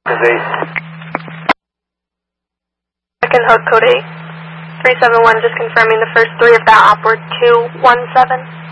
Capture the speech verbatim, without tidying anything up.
eight. Second hook, code eight. three seven one, just confirming the first three of that op were two one seven.